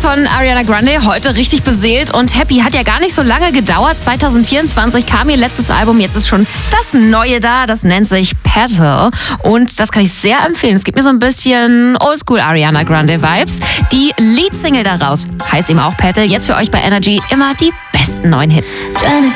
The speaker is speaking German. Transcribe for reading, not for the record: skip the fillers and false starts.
von Ariana Grande, heute richtig beseelt und happy. Hat ja gar nicht so lange gedauert. 2024 kam ihr letztes Album, jetzt ist schon das Neue da. Das nennt sich Petal und das kann ich sehr empfehlen. Es gibt mir so ein bisschen Oldschool Ariana Grande Vibes. Die Leadsingle daraus heißt eben auch Petal. Jetzt für euch bei Energy immer die besten neuen Hits.